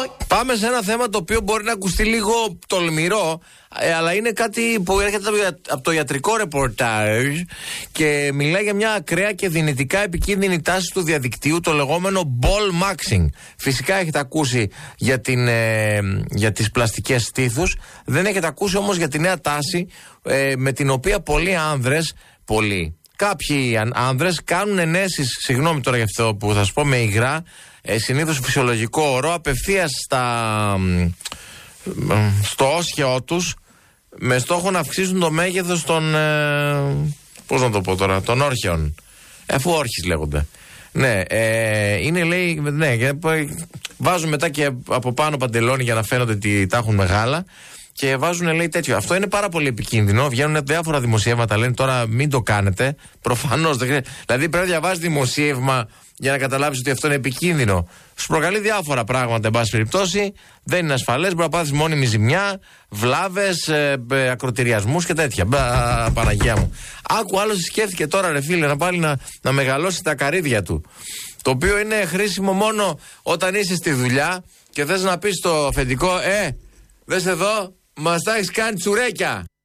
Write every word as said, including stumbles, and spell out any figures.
Πάμε σε ένα θέμα το οποίο μπορεί να ακουστεί λίγο τολμηρό, ε, αλλά είναι κάτι που έρχεται από το ιατρικό ρεπορτάζ και μιλάει για μια ακραία και δυνητικά επικίνδυνη τάση του διαδικτύου, το λεγόμενο ball maxing. Φυσικά έχετε ακούσει για, την, ε, για τις πλαστικές στήθους, δεν έχετε ακούσει όμως για τη νέα τάση ε, με την οποία πολλοί άνδρες, πολλοί, κάποιοι άνδρες κάνουν ενέσεις, συγγνώμη τώρα για αυτό που θα σου πω με υγρά, ε, συνήθως φυσιολογικό όρο, απευθείας στα, στο όσχεό τους, με στόχο να αυξήσουν το μέγεθος των, ε, πώς να το πω τώρα, των όρχεων, αφού όρχες λέγονται. Ναι, ε, είναι λέει, ναι, βάζουν μετά και από πάνω παντελόνι για να φαίνονται ότι τα έχουν μεγάλα. Και βάζουν, λέει, τέτοιο. Αυτό είναι πάρα πολύ επικίνδυνο. Βγαίνουν διάφορα δημοσιεύματα, λένε τώρα μην το κάνετε. Προφανώς δεν χρειάζεται. Δηλαδή πρέπει να διαβάζει δημοσίευμα για να καταλάβεις ότι αυτό είναι επικίνδυνο. Σου προκαλεί διάφορα πράγματα, εν πάση περιπτώσει. Δεν είναι ασφαλές. Μπορεί να πάθεις μόνιμη ζημιά, βλάβες, ε, ε, ακροτηριασμούς και τέτοια. Μπα, Παναγία μου. Άκου, άλλος σκέφτηκε τώρα, ρε φίλε, να πάλι να, να μεγαλώσει τα καρύδια του. Το οποίο είναι χρήσιμο μόνο όταν είσαι στη δουλειά και θες να πεις στο αφεντικό, ε, δες εδώ. Μας τα έχεις κάνει τσουρέκια.